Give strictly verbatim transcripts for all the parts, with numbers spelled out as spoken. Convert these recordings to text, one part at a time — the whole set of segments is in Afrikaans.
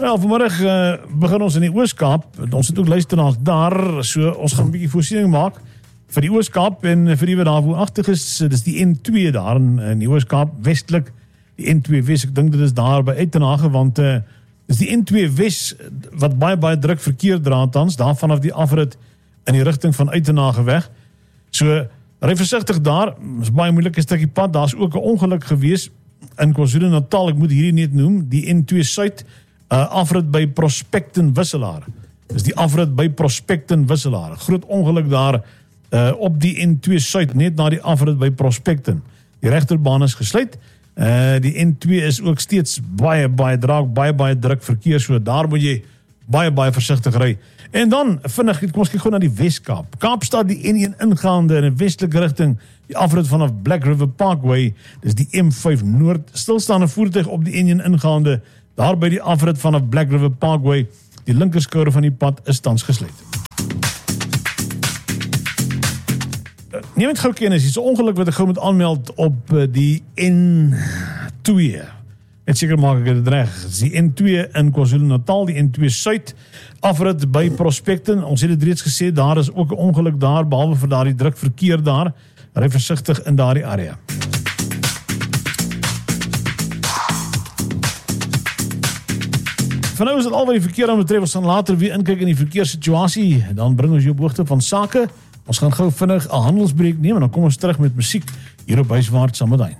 Nou, vanmiddag uh, begin ons in die Oos-Kaap. Ons het ook luisteraars daar, so ons gaan 'n bietjie voorsiening maak vir die Oos-Kaap en vir die wat daar woonagtig is. Dis die N twee daar in, in die Oos-Kaap, westelik. Die N twee Wes, ek dink dit is daar by Uitenhage, want uh, dis die N twee Wes wat baie baie druk verkeer dra tans, daar vanaf die afrit in die rigting van Uitenhage weg. So, ry versigtig daar, is baie moeilike stukkie pad, daar is ook 'n ongeluk gewees in KwaZulu-Natal, ek moet hierdie net noem, die N twee Suid, uh, afrit by Prospecten Wisselaar. Dis die afrit by Prospecten Wisselaar. Groot ongeluk daar uh, op die N twee Suid, net na die afrit by Prospecten. Die regterbaan is gesluit. Uh, die N twee is ook steeds baie, baie draak, baie, baie druk verkeer, so daar moet jy baie, baie versigtig ry. En dan, vinnig, kom ons kyk gewoon na die Wes-Kaap. Kaapstad, die N een ingaande in 'n westelike rigting, die afrit vanaf Black River Parkway, dis die M vyf Noord, stilstaande voertuig op die N een ingaande, daar by die afrit vanaf Black River Parkway, die linkerskouer van die pad is tans gesluit. Neem het gou kennis, hier is 'n ongeluk wat ek gou moet aanmeld op die N twee. Net seker maak ek dit reg. Dit is die N twee in KwaZulu-Natal, die N twee Suid, afrit by Prospecten. Ons het dit reeds gesê, daar is ook 'n ongeluk daar, behalwe vir daardie druk verkeer daar. Ry versigtig in daardie area. Van nou is dit al wat die verkeer aan betref. Ons gaan later weer inkyk in die verkeerssituasie. Dan bring ons jou op hoogte van sake. Ons gaan gou vinnig 'n handelsbreek neem en dan kom ons terug met musiek hier op Huiswaarts saam met Hein.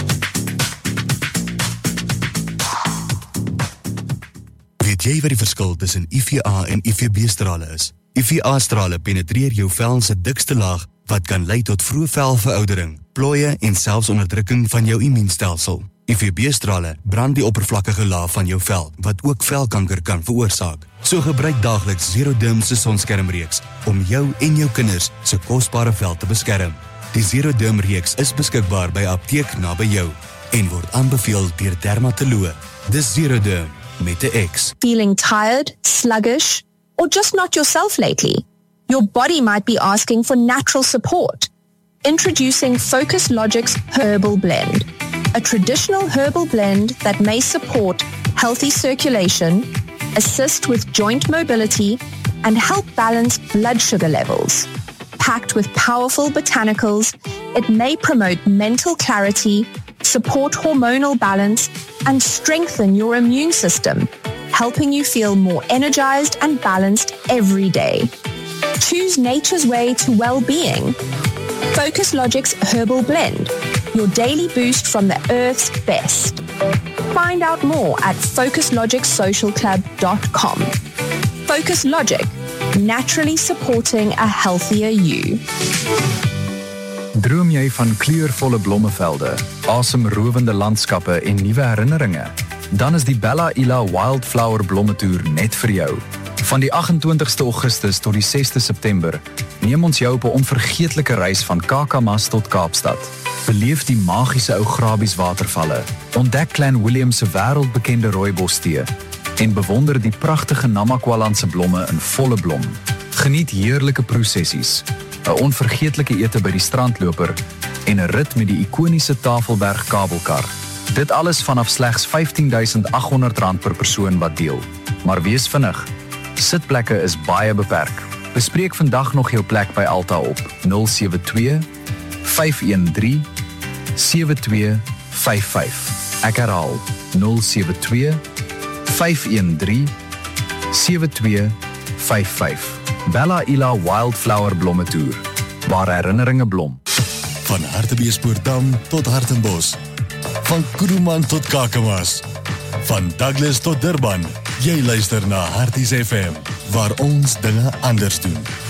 Weet jy wat die verskil tussen I V A en I V B-strale is? I V A-strale penetreer jou vel se dikste laag wat kan lei tot vroeë velveroudering, plooie en selfs onderdrukking van jou immuunstelsel. I V B-strale brand die oppervlakkige laag van jou vel wat ook velkanker kan veroorsaak. So gebruik daagliks Zeroderm se sonskermreeks om jou en jou kinders se kosbare vel te beskerm. Die Zeroderm reeks is beskikbaar by 'n apteek naby jou en word aanbeveel deur dermatoloë. Dis Zeroderm met 'n X. Feeling tired, sluggish, or just not yourself lately? Your body might be asking for natural support. Introducing Focus Logic's Herbal Blend, a traditional herbal blend that may support healthy circulation, assist with joint mobility, and help balance blood sugar levels. Packed with powerful botanicals, it may promote mental clarity, support hormonal balance, and strengthen your immune system, helping you feel more energized and balanced every day. Choose nature's way to well-being. Focus Logic's Herbal Blend, your daily boost from the earth's best. Find out more at focus logic social club dot com. Focus Logic, naturally supporting a healthier you. Droom jy van kleurvolle blommevelde, asemrowende landskappe en nuwe herinneringe? Dan is die Bella Ila Wildflower Blommetoer net vir jou. Van die agt-en-twintigste Augustus tot die sesde September neem ons jou op 'n onvergeetlike reis van Kakamas tot Kaapstad. Beleef die magiese ou Grabies watervalle, ontdek Clan William se wêreldbekende rooibostee en bewonder die pragtige Namakwalandse blomme in volle blom. Geniet heerlike prosessies, 'n onvergeetlike ete by die strandloper en 'n rit met die ikoniese Tafelberg kabelkar. Dit alles vanaf slegs vyftien duisend agt honderd rand per persoon wat deel. Maar wees vinnig, sitplekke is baie beperk. Bespreek vandag nog jou plek by Alta op nul sewe twee, vyf een drie, sewe twee vyf vyf. Ek herhaal nul sewe twee, vyf een drie, sewe twee vyf vyf. Bella Ila Wildflower Blommetoer, waar herinneringe blom. Van Hartbeespoortdam tot Hartenbos. Van Kuruman tot Kakamas. Van Douglas tot Durban. Jy luister na Harties F M, waar ons dinge anders doen.